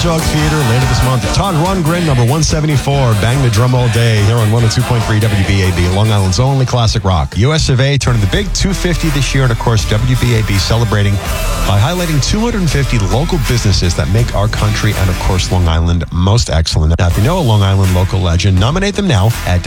Hedgehog Theater later this month. Todd Rundgren, number 174, Bang the Drum All Day, here on 102.3 WBAB, Long Island's only classic rock. US of A turning the big 250 this year, and of course, WBAB celebrating by highlighting 250 local businesses that make our country and, of course, Long Island most excellent. Now, if you know a Long Island local legend, nominate them now at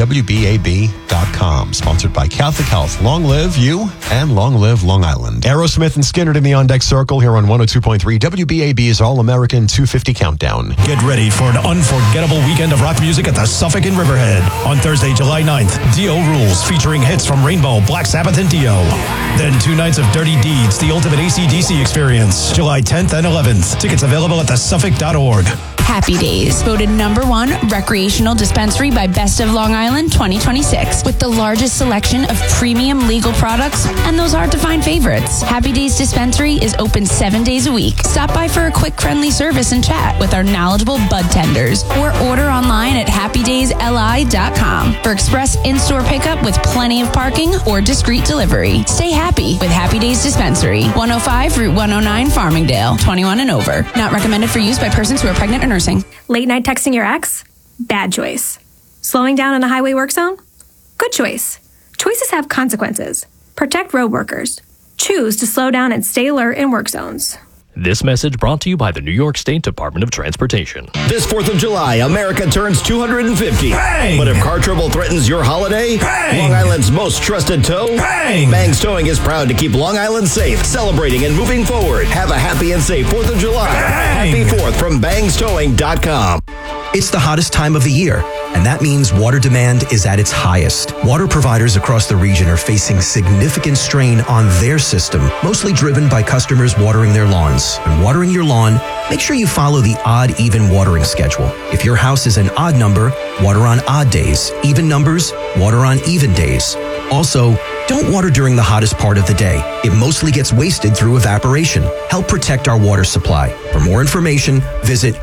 WBAB.com. Sponsored by Catholic Health. Long live you and long live Long Island. Aerosmith and Skynyrd in the On Deck Circle here on 102.3 WBAB's All-American 250 Countdown. Get ready for an unforgettable weekend of rock music at the Suffolk in Riverhead. On Thursday, July 9th, Dio Rules, featuring hits from Rainbow, Black Sabbath, and Dio. Then 2 nights of Dirty Deeds, the ultimate AC/DC experience, July 10th and 11th. Tickets available at thesuffolk.org. Happy Days, voted #1 recreational dispensary by Best of Long Island 2026, with the largest selection of premium legal products and those hard-to-find favorites. Happy Days Dispensary is open 7 days a week. Stop by for a quick, friendly service and chat with our knowledgeable bud tenders, or order online at happydaysli.com for express in-store pickup with plenty of parking or discreet delivery. Stay happy with Happy Days Dispensary, 105 Route 109, Farmingdale, 21 and over. Not recommended for use by persons who are pregnant or nursing. Late night texting your ex? Bad choice. Slowing down in the highway work zone? Good choice. Choices have consequences. Protect road workers. Choose to slow down and stay alert in work zones. This message brought to you by the New York State Department of Transportation. This 4th of July, America turns 250. Bang! But if car trouble threatens your holiday, Bang! Long Island's most trusted tow, Bang! Bangs Towing is proud to keep Long Island safe, celebrating and moving forward. Have a happy and safe 4th of July. Bang! Happy 4th from BangsTowing.com. It's the hottest time of the year, and that means water demand is at its highest. Water providers across the region are facing significant strain on their system, mostly driven by customers watering their lawns. When watering your lawn, make sure you follow the odd-even watering schedule. If your house is an odd number, water on odd days. Even numbers, water on even days. Also, don't water during the hottest part of the day. It mostly gets wasted through evaporation. Help protect our water supply. For more information, visit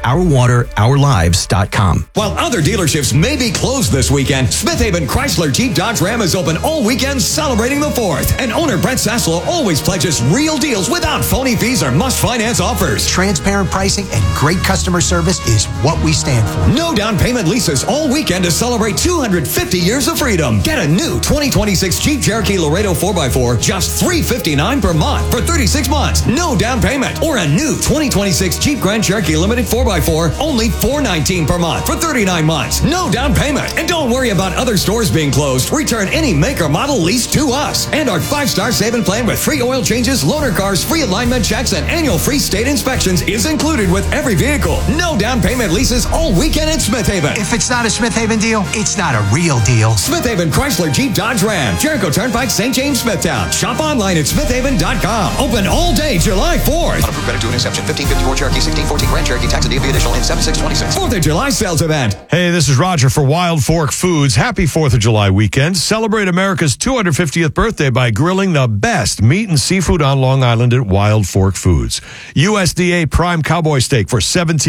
ourwaterourlives.com. While other dealerships may be closed this weekend, Smith Haven Chrysler Jeep Dodge Ram is open all weekend celebrating the 4th. And owner Brent Saslow always pledges real deals without phony fees or must-finance offers. Transparent pricing and great customer service is what we stand for. No down payment leases all weekend to celebrate 250 years of freedom. Get a new 2026 Jeep Cherokee Laredo 4x4, just $359 per month for 36 months. No down payment. Or a new 2026 Jeep Grand Cherokee Limited 4x4, only $419 per month for 39 months. No down payment. And don't worry about other stores being closed. Return any make or model lease to us. And our 5-star saving plan with free oil changes, loaner cars, free alignment checks, and annual free state inspections is included with every vehicle. No down payment leases all weekend in Smith Haven. If it's not a Smith Haven deal, it's not a real deal. Smith Haven Chrysler Jeep Dodge Ram, Jericho Turnpike, St. James, Smithtown. Shop online at smithhaven.com. Open all day July 4th. Unapproved credit to an exception. 1554 Cherokee, 1614 Grand Cherokee. Tax and DMV additional in 7626. 4th of July sales event. Hey, this is Roger for Wild Fork Foods. Happy 4th of July weekend. Celebrate America's 250th birthday by grilling the best meat and seafood on Long Island at Wild Fork Foods. USDA prime cowboy steak for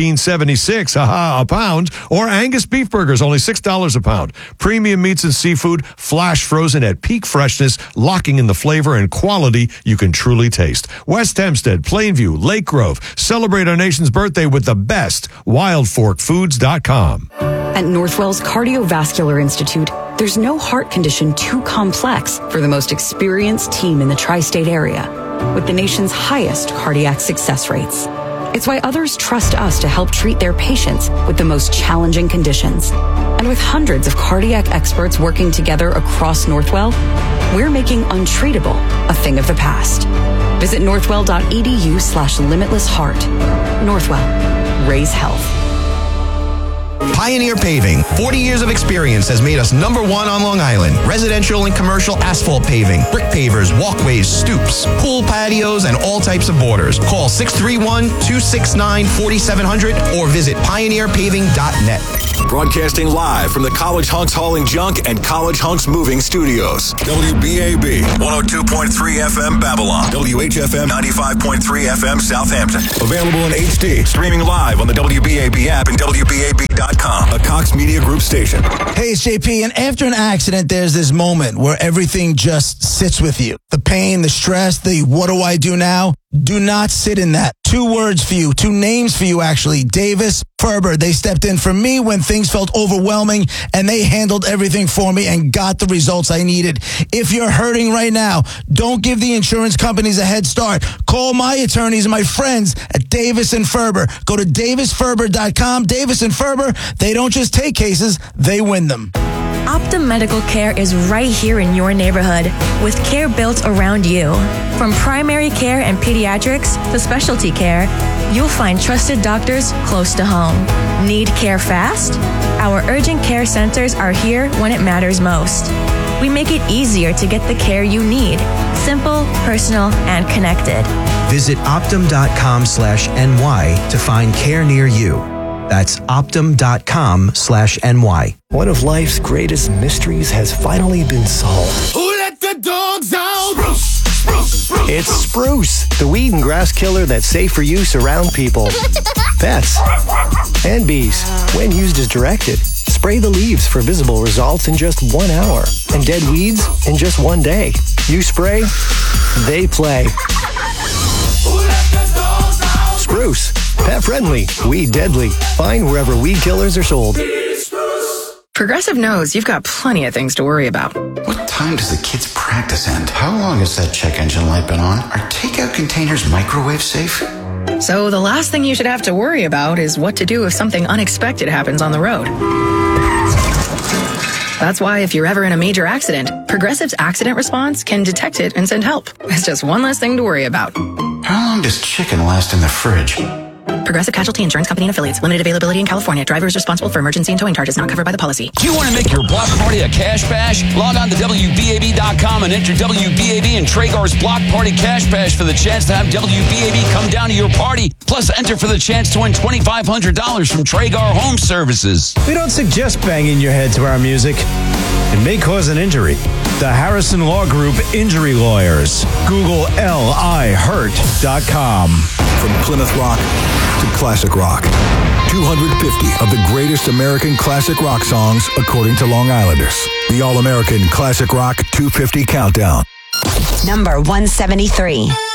$17.76 a pound, or Angus beef burgers only $6 a pound. Premium meats and seafood flash frozen at peak freshness, locking in the flavor and quality you can truly taste. West Hempstead, Plainview, Lake Grove. Celebrate our nation's birthday with the best. WildForkFoods.com. At Northwell's Cardiovascular Institute, there's no heart condition too complex for the most experienced team in the tri-state area, with the nation's highest cardiac success rates. It's why others trust us to help treat their patients with the most challenging conditions. And with hundreds of cardiac experts working together across Northwell, we're making untreatable a thing of the past. Visit northwell.edu/limitlessheart. Northwell. Raise health. Pioneer Paving, 40 years of experience has made us #1 on Long Island. Residential and commercial asphalt paving, brick pavers, walkways, stoops, pool patios, and all types of borders. Call 631-269-4700 or visit pioneerpaving.net. Broadcasting live from the College Hunks Hauling Junk and College Hunks Moving Studios. WBAB 102.3 FM Babylon. WHFM 95.3 FM Southampton. Available in HD. Streaming live on the WBAB app and WBAB.com. A Cox Media Group station. Hey, it's JP, and after an accident, there's this moment where everything just sits with you. The pain, the stress, the what do I do now? Do not sit in that. 2 words for you, 2 names for you, actually. Davis, Ferber. They stepped in for me when things felt overwhelming, and they handled everything for me and got the results I needed. If you're hurting right now, don't give the insurance companies a head start. Call my attorneys and my friends at Davis and Ferber. Go to davisferber.com. Davis and Ferber, they don't just take cases, they win them. Optum Medical Care is right here in your neighborhood with care built around you. From primary care and pediatrics to specialty care, you'll find trusted doctors close to home. Need care fast? Our urgent care centers are here when it matters most. We make it easier to get the care you need. Simple, personal, and connected. Visit Optum.com/NY to find care near you. That's Optum.com/NY. One of life's greatest mysteries has finally been solved. Who let the dogs out? It's Spruce, the weed and grass killer that's safe for use around people, pets, and bees. When used as directed, spray the leaves for visible results in just 1 hour and dead weeds in just 1 day. You spray, they play. Spruce, pet friendly, weed deadly. Find wherever weed killers are sold. Progressive knows you've got plenty of things to worry about. What time does the kids' practice end? How long has that check engine light been on? Are takeout containers microwave safe? So the last thing you should have to worry about is what to do if something unexpected happens on the road. That's why if you're ever in a major accident, Progressive's accident response can detect it and send help. It's just one less thing to worry about. How long does chicken last in the fridge? Progressive Casualty Insurance Company and Affiliates. Limited availability in California. Driver is responsible for emergency and towing charges not covered by the policy. Do you want to make your block party a cash bash? Log on to WBAB.com and enter WBAB and Traeger's Block Party Cash Bash for the chance to have WBAB come down to your party. Plus, enter for the chance to win $2,500 from Traeger Home Services. We don't suggest banging your head to our music. It may cause an injury. The Harrison Law Group Injury Lawyers. Google LIHurt.com. From Plymouth Rock to classic rock. 250 of the greatest American classic rock songs according to Long Islanders. The All-American Classic Rock 250 Countdown. Number 173.